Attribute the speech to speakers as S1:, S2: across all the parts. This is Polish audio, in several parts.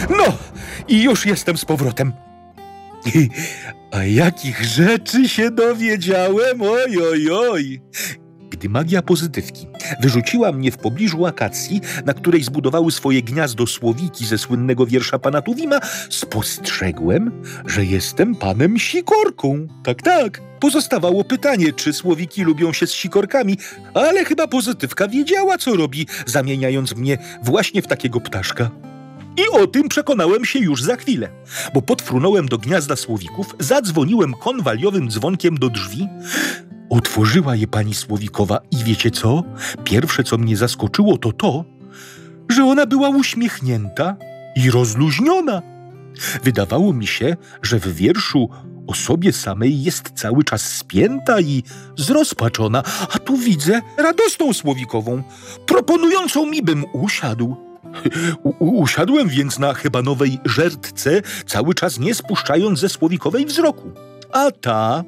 S1: No, i już jestem z powrotem. A jakich rzeczy się dowiedziałem, oj, oj, oj. Gdy magia pozytywki wyrzuciła mnie w pobliżu akacji, na której zbudowały swoje gniazdo słowiki ze słynnego wiersza pana Tuwima, spostrzegłem, że jestem panem Sikorką. Tak, tak. Pozostawało pytanie, czy słowiki lubią się z sikorkami, ale chyba pozytywka wiedziała, co robi, zamieniając mnie właśnie w takiego ptaszka. I o tym przekonałem się już za chwilę, bo podfrunąłem do gniazda słowików, zadzwoniłem konwaliowym dzwonkiem do drzwi. Otworzyła je pani Słowikowa i wiecie co? Pierwsze, co mnie zaskoczyło, to, że ona była uśmiechnięta i rozluźniona. Wydawało mi się, że w wierszu o sobie samej jest cały czas spięta i zrozpaczona, a tu widzę radosną Słowikową, proponującą mi, bym usiadł. Usiadłem więc na hebanowej żertce, cały czas nie spuszczając ze Słowikowej wzroku. A ta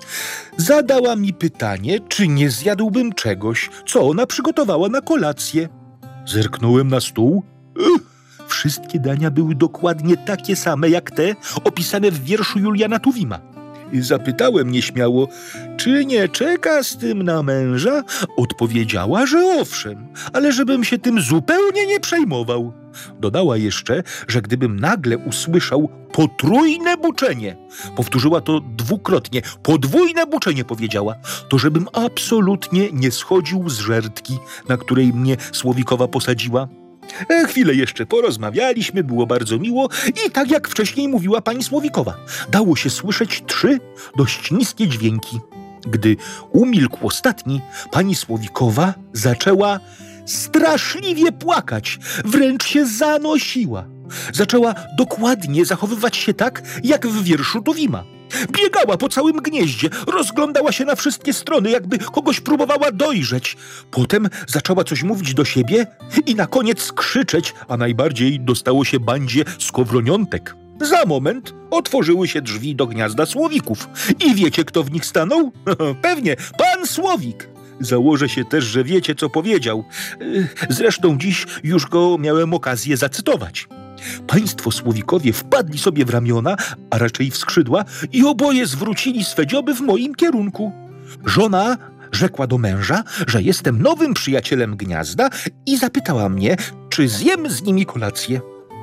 S1: zadała mi pytanie, czy nie zjadłbym czegoś, co ona przygotowała na kolację. Zerknąłem na stół. Wszystkie dania były dokładnie takie same jak te opisane w wierszu Juliana Tuwima. I zapytałem nieśmiało, czy nie czeka z tym na męża? Odpowiedziała, że owszem, ale żebym się tym zupełnie nie przejmował. Dodała jeszcze, że gdybym nagle usłyszał potrójne buczenie, powtórzyła to dwukrotnie, podwójne buczenie powiedziała, to żebym absolutnie nie schodził z żertki, na której mnie Słowikowa posadziła. Chwilę jeszcze porozmawialiśmy, było bardzo miło i tak jak wcześniej mówiła pani Słowikowa, dało się słyszeć 3 dość niskie dźwięki. Gdy umilkł ostatni, pani Słowikowa zaczęła straszliwie płakać, wręcz się zanosiła. Zaczęła dokładnie zachowywać się tak, jak w wierszu Tuwima. Biegała po całym gnieździe, rozglądała się na wszystkie strony, jakby kogoś próbowała dojrzeć. Potem zaczęła coś mówić do siebie i na koniec krzyczeć, a najbardziej dostało się bandzie skowroniątek. Za moment otworzyły się drzwi do gniazda słowików. I wiecie, kto w nich stanął? Pewnie pan Słowik. Założę się też, że wiecie, co powiedział. Zresztą dziś już go miałem okazję zacytować. Państwo Słowikowie wpadli sobie w ramiona, a raczej w skrzydła i oboje zwrócili swe dzioby w moim kierunku. Żona rzekła do męża, że jestem nowym przyjacielem gniazda i zapytała mnie, czy zjem z nimi kolację.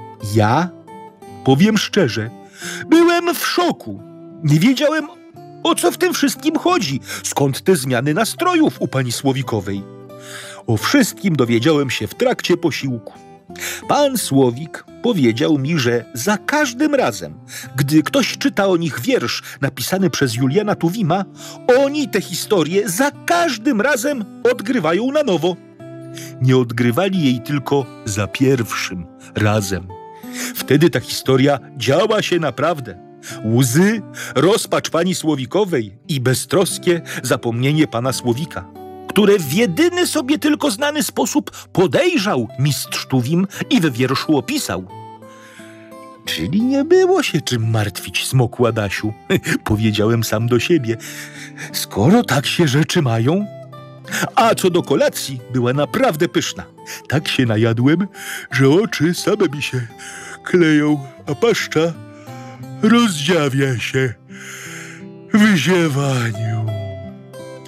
S1: Ja, powiem szczerze, byłem w szoku. Nie wiedziałem, o co w tym wszystkim chodzi, skąd te zmiany nastrojów u pani Słowikowej. O wszystkim dowiedziałem się w trakcie posiłku. Pan Słowik powiedział mi, że za każdym razem, gdy ktoś czyta o nich wiersz napisany przez Juliana Tuwima, oni tę historię za każdym razem odgrywają na nowo. Nie odgrywali jej tylko za pierwszym razem. Wtedy ta historia działa się naprawdę. Łzy, rozpacz pani Słowikowej i beztroskie zapomnienie pana Słowika, które w jedyny sobie tylko znany sposób podejrzał mistrz Tuwim i w wierszu opisał. Czyli nie było się czym martwić, smokł Adasiu, powiedziałem sam do siebie, skoro tak się rzeczy mają. A co do kolacji, była naprawdę pyszna. Tak się najadłem, że oczy same mi się kleją, a paszcza rozdziawia się w ziewaniu.